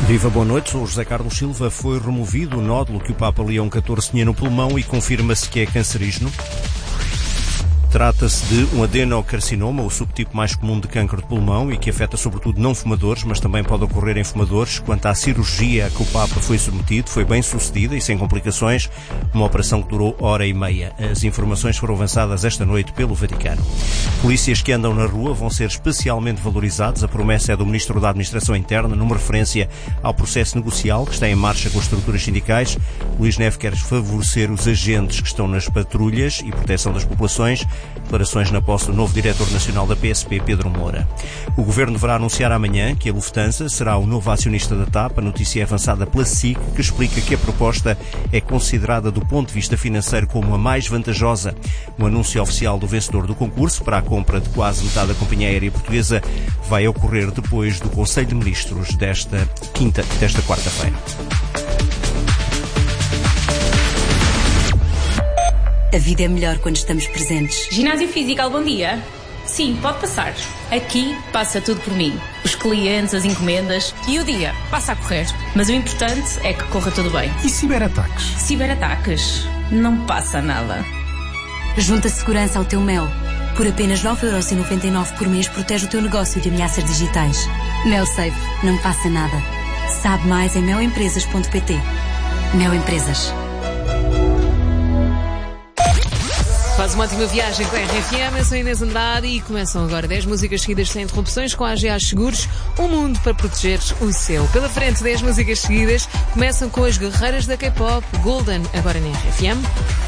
Viva, boa noite. Sou o José Carlos Silva. Foi removido o nódulo que o Papa Leão XIV tinha no pulmão e confirma-se que é cancerígeno. Trata-se de um adenocarcinoma, o subtipo mais comum de cancro de pulmão e que afeta sobretudo não fumadores, mas também pode ocorrer em fumadores. Quanto à cirurgia a que o Papa foi submetido, foi bem sucedida e sem complicações, uma operação que durou hora e meia. As informações foram avançadas esta noite pelo Vaticano. Polícias que andam na rua vão ser especialmente valorizados. A promessa é do Ministro da Administração Interna, numa referência ao processo negocial que está em marcha com as estruturas sindicais. Luís Neves quer favorecer os agentes que estão nas patrulhas e proteção das populações. Declarações na posse do novo diretor nacional da PSP, Pedro Moura. O Governo deverá anunciar amanhã que a Lufthansa será o novo acionista da TAP. A notícia é avançada pela SIC, que explica que a proposta é considerada do ponto de vista financeiro como a mais vantajosa. O anúncio oficial do vencedor do concurso para a compra de quase metade da companhia aérea portuguesa vai ocorrer depois do Conselho de Ministros desta quarta-feira. A vida é melhor quando estamos presentes. Ginásio Físico, bom dia. Sim, pode passar. Aqui passa tudo por mim. Os clientes, as encomendas e o dia passa a correr. Mas o importante é que corra tudo bem. E ciberataques? Ciberataques? Não passa nada. Junta segurança ao teu Mel. Por apenas 9,99€ por mês protege o teu negócio de ameaças digitais. Mel Safe, não passa nada. Sabe mais em melempresas.pt. Mel Empresas. Faz uma ótima viagem com a RFM, eu sou Inês Andrade e começam agora 10 músicas seguidas sem interrupções com a AGA Seguros, um mundo para proteger o seu. Pela frente, 10 músicas seguidas começam com as guerreiras da K-pop, Golden, agora na RFM.